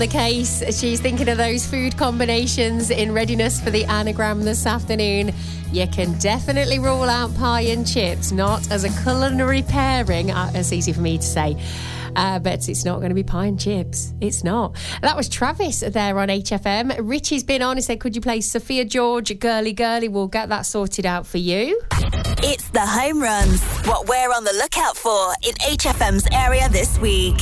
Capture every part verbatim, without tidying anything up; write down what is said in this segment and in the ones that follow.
The case, she's thinking of those food combinations in readiness for the anagram this afternoon. You can definitely rule out pie and chips, not as a culinary pairing. Uh, it's easy for me to say. Uh, but it's not going to be pie and chips. It's not. That was Travis there on H F M. Richie's been on and said, could you play Sophia George, Girly Girly? We'll get that sorted out for you. It's the home runs. What we're on the lookout for in H F M's area this week.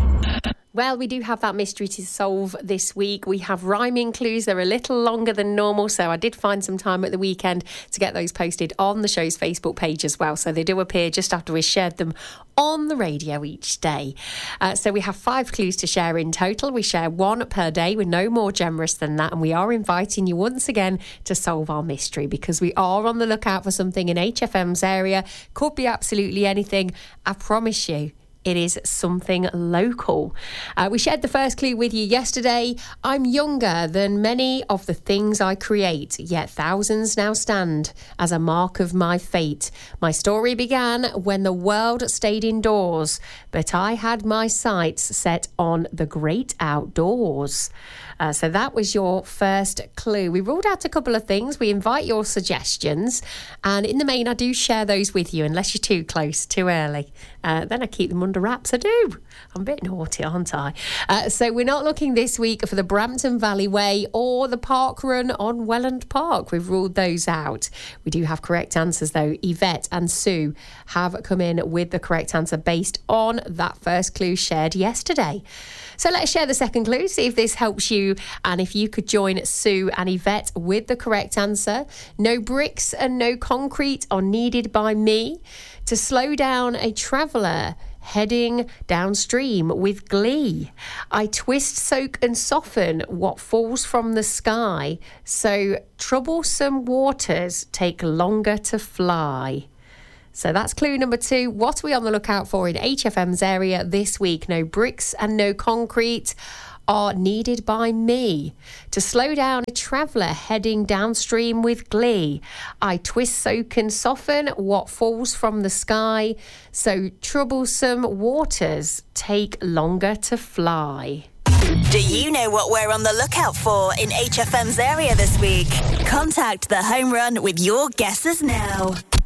Well, we do have that mystery to solve this week. We have rhyming clues. They're a little longer than normal, so I did find some time at the weekend to get those posted on the show's Facebook page as well. So they do appear just after we shared them on the radio each day. Uh, so we have five clues to share in total. We share one per day. We're no more generous than that. And we are inviting you once again to solve our mystery because we are on the lookout for something in H F M's area. Could be absolutely anything. I promise you. It is something local. Uh, we shared the first clue with you yesterday. I'm younger than many of the things I create, yet thousands now stand as a mark of my fate. My story began when the world stayed indoors, but I had my sights set on the great outdoors. Uh, so that was your first clue. We ruled out a couple of things. We invite your suggestions. And in the main, I do share those with you, unless you're too close, too early. Uh, then I keep them under wraps. I do. I'm a bit naughty, aren't I? Uh, so we're not looking this week for the Brampton Valley Way or the Park Run on Welland Park. We've ruled those out. We do have correct answers, though. Yvette and Sue have come in with the correct answer based on that first clue shared yesterday. So let's share the second clue, see if this helps you. And if you could join Sue and Yvette with the correct answer. No bricks and no concrete are needed by me to slow down a traveller heading downstream with glee. I twist, soak and soften what falls from the sky, so troublesome waters take longer to fly. So that's clue number two. What are we on the lookout for in H F M's area this week? No bricks and no concrete are needed by me to slow down a traveller heading downstream with glee. I twist, soak and soften what falls from the sky, so troublesome waters take longer to fly. Do you know what we're on the lookout for in H F M's area this week? Contact the Home Run with your guesses now.